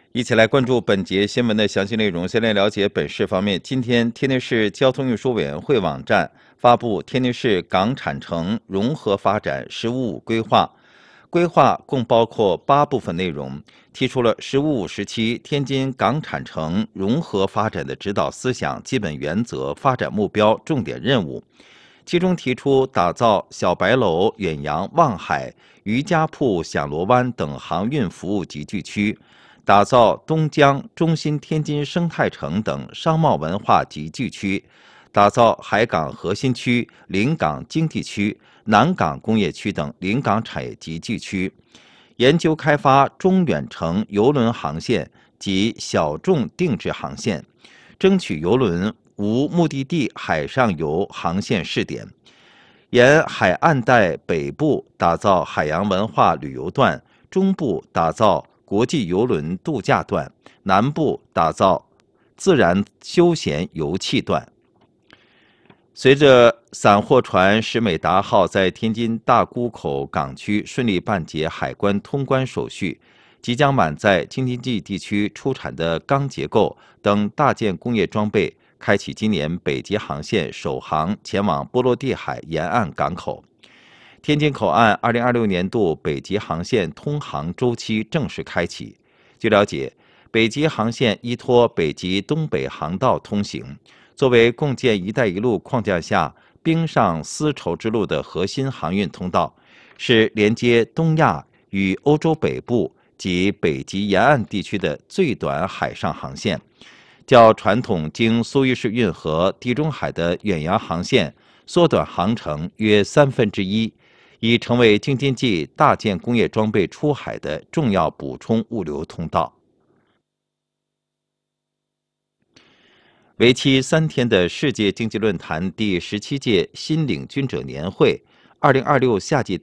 一起来关注本节新闻的详细内容。先来了解本市方面，今天天津市交通运输委员会网站发布天津市港产城融合发展“十五五”规划。规划共包括8部分内容，提出了“十五五”时期天津港产城融合发展的指导思想、基本原则、发展目标、重点任务。其中提出打造小白楼、远洋、望海、渔家铺、响螺湾等航运服务集聚区，打造东江、中心天津生态城等商贸文化集聚区，打造海港核心区、临港经济区、南港工业区等临港产业集聚区，研究开发中远程邮轮航线及小众定制航线，争取邮轮无目的地海上游航线试点，沿海岸带北部打造海洋文化旅游段，中部打造国际邮轮度假段，南部打造自然休闲游憩段。随着散货船“石美达号”在天津大沽口港区顺利办结海关通关手续，即将满载京津冀地区出产的钢结构等大件工业装备，开启今年北捷航线首航前往波罗的海沿岸港口。天津口岸2026年度北捷航线通航周期正式开启。据了解，北捷航线依托北极东北航道通行，作为共建“一带一路”框架下冰上丝绸之路的核心航运通道，是连接东亚与欧洲北部及北极沿岸地区的最短海上航线，较传统经苏伊士运河、地中海的远洋航线缩短航程约1/3，已成为京津冀大件工业装备出海的重要补充物流通道。为期3天的世界经济论坛第17届新领军者年会2026夏季